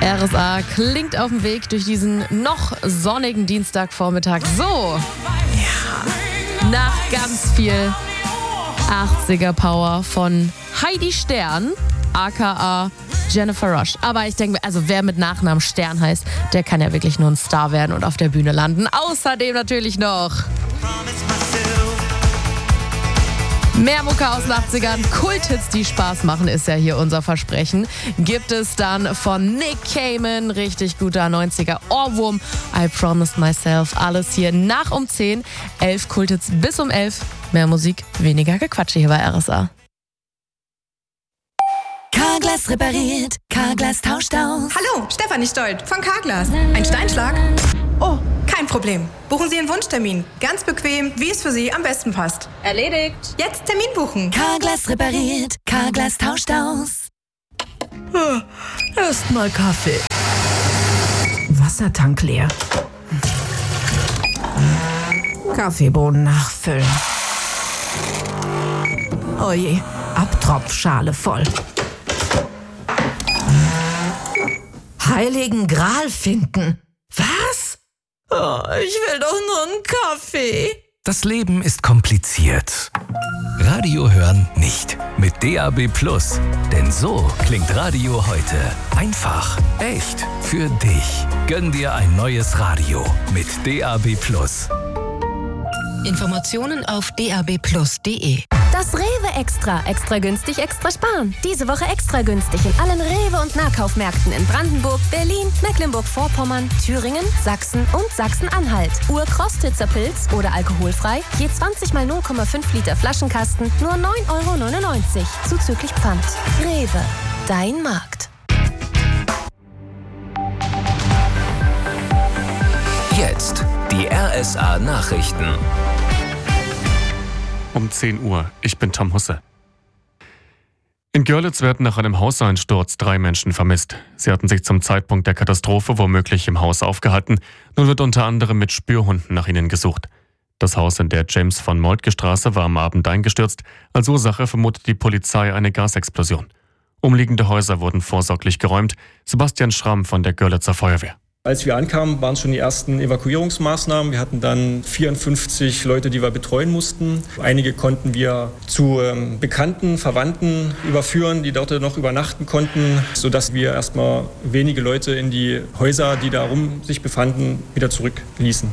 RSA klingt auf dem Weg durch diesen noch sonnigen Dienstagvormittag. So, ja, nach ganz viel 80er Power von Heidi Stern, aka Jennifer Rush. Aber ich denke, also wer mit Nachnamen Stern heißt, der kann ja wirklich nur ein Star werden und auf der Bühne landen. Außerdem natürlich noch mehr Mucke aus den 80ern, Kulthits, die Spaß machen, ist ja hier unser Versprechen. Gibt es dann von Nick Cayman, richtig guter 90er Ohrwurm, I Promised Myself, alles hier nach um 10, 11 Kulthits bis um 11. Mehr Musik, weniger Gequatsche hier bei RSA. Carglass repariert, Carglass tauscht aus. Hallo, Stefanie Stolt von Carglass. Ein Steinschlag? Oh, kein Problem. Buchen Sie einen Wunschtermin. Ganz bequem, wie es für Sie am besten passt. Erledigt. Jetzt Termin buchen. Carglass repariert, Carglass tauscht aus. Erstmal Kaffee. Wassertank leer. Kaffeebohnen nachfüllen. Oje, Abtropfschale voll. Heiligen Gral finden. Was? Oh, ich will doch nur einen Kaffee. Das Leben ist kompliziert. Radio hören nicht. Mit DAB+. Denn so klingt Radio heute. Einfach, echt, für dich. Gönn dir ein neues Radio mit DAB+. Informationen auf dabplus.de. Das Rewe Extra. Extra günstig, extra sparen. Diese Woche extra günstig in allen Rewe- und Nahkaufmärkten in Brandenburg, Berlin, Mecklenburg-Vorpommern, Thüringen, Sachsen und Sachsen-Anhalt. Urkrostitzer Pilz oder alkoholfrei, je 20 mal 0,5 Liter Flaschenkasten, nur 9,99 € zuzüglich Pfand. Rewe, dein Markt. Jetzt die RSA Nachrichten. Um 10 Uhr. Ich bin Tom Husse. In Görlitz werden nach einem Hauseinsturz 3 Menschen vermisst. Sie hatten sich zum Zeitpunkt der Katastrophe womöglich im Haus aufgehalten. Nun wird unter anderem mit Spürhunden nach ihnen gesucht. Das Haus in der James-von-Moltke-Straße war am Abend eingestürzt. Als Ursache vermutet die Polizei eine Gasexplosion. Umliegende Häuser wurden vorsorglich geräumt. Sebastian Schramm von der Görlitzer Feuerwehr. Als wir ankamen, waren schon die ersten Evakuierungsmaßnahmen. Wir hatten dann 54 Leute, die wir betreuen mussten. Einige konnten wir zu Bekannten, Verwandten überführen, die dort noch übernachten konnten, sodass wir erstmal wenige Leute in die Häuser, die darum sich befanden, wieder zurückließen.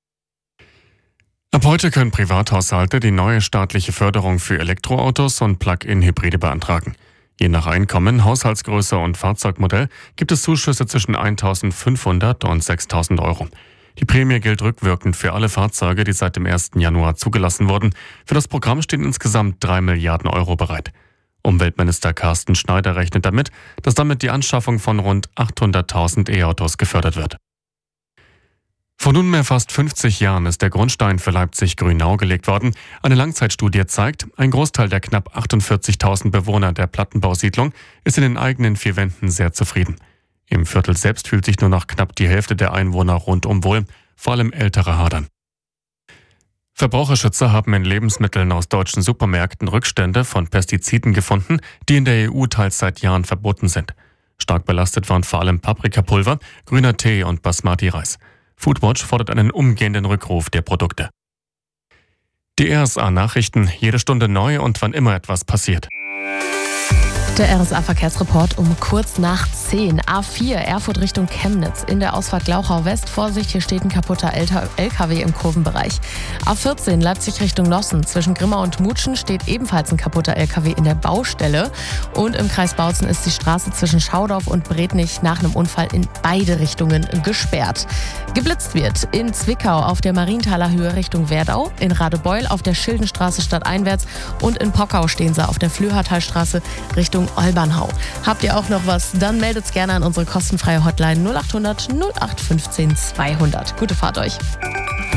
Ab heute können Privathaushalte die neue staatliche Förderung für Elektroautos und Plug-in-Hybride beantragen. Je nach Einkommen, Haushaltsgröße und Fahrzeugmodell gibt es Zuschüsse zwischen 1.500 und 6.000 €. Die Prämie gilt rückwirkend für alle Fahrzeuge, die seit dem 1. Januar zugelassen wurden. Für das Programm stehen insgesamt 3 Milliarden € bereit. Umweltminister Carsten Schneider rechnet damit, dass damit die Anschaffung von rund 800.000 E-Autos gefördert wird. Vor nunmehr fast 50 Jahren ist der Grundstein für Leipzig-Grünau gelegt worden. Eine Langzeitstudie zeigt, ein Großteil der knapp 48.000 Bewohner der Plattenbausiedlung ist in den eigenen 4 Wänden sehr zufrieden. Im Viertel selbst fühlt sich nur noch knapp die Hälfte der Einwohner rundum wohl, vor allem Ältere hadern. Verbraucherschützer haben in Lebensmitteln aus deutschen Supermärkten Rückstände von Pestiziden gefunden, die in der EU teils seit Jahren verboten sind. Stark belastet waren vor allem Paprikapulver, grüner Tee und Basmati-Reis. Foodwatch fordert einen umgehenden Rückruf der Produkte. Die RSA-Nachrichten, jede Stunde neu und wann immer etwas passiert. Der RSA-Verkehrsreport um kurz nach 10. A4 Erfurt Richtung Chemnitz. In der Ausfahrt Glauchau West. Vorsicht, hier steht ein kaputter LKW im Kurvenbereich. A14 Leipzig Richtung Nossen. Zwischen Grimma und Mutschen steht ebenfalls ein kaputter LKW in der Baustelle. Und im Kreis Bautzen ist die Straße zwischen Schaudorf und Brednich nach einem Unfall in beide Richtungen gesperrt. Geblitzt wird in Zwickau auf der Marienthaler Höhe Richtung Werdau, in Radebeul auf der Schildenstraße stadteinwärts und in Pockau stehen sie auf der Flöhertalstraße Richtung Olbernhau. Habt ihr auch noch was? Dann meldet's gerne an unsere kostenfreie Hotline 0800 0815 200. Gute Fahrt euch.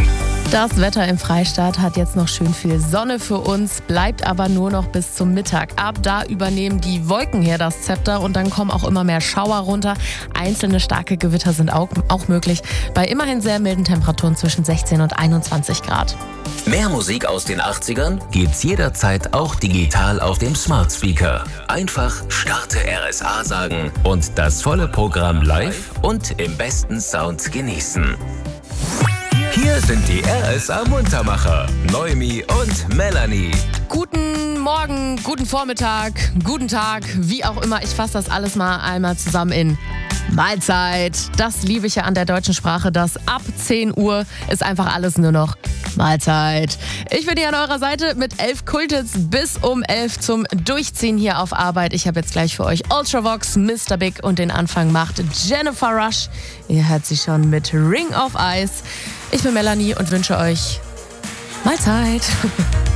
Das Wetter im Freistaat hat jetzt noch schön viel Sonne für uns, bleibt aber nur noch bis zum Mittag. Ab da übernehmen die Wolken hier das Zepter und dann kommen auch immer mehr Schauer runter. Einzelne starke Gewitter sind auch möglich, bei immerhin sehr milden Temperaturen zwischen 16 und 21 Grad. Mehr Musik aus den 80ern gibt's jederzeit auch digital auf dem Smart Speaker. Einfach Starte RSA sagen und das volle Programm live und im besten Sound genießen. Hier sind die RSA Muntermacher, Noemi und Melanie. Guten Morgen, guten Vormittag, guten Tag, wie auch immer. Ich fasse das alles mal einmal zusammen in Mahlzeit. Das liebe ich ja an der deutschen Sprache, dass ab 10 Uhr ist einfach alles nur noch Mahlzeit. Ich bin hier an eurer Seite mit 11 Kulthits bis um 11 zum Durchziehen hier auf Arbeit. Ich habe jetzt gleich für euch Ultravox, Mr. Big und den Anfang macht Jennifer Rush. Ihr hört sie schon mit Ring of Ice. Ich bin Melanie und wünsche euch Mahlzeit.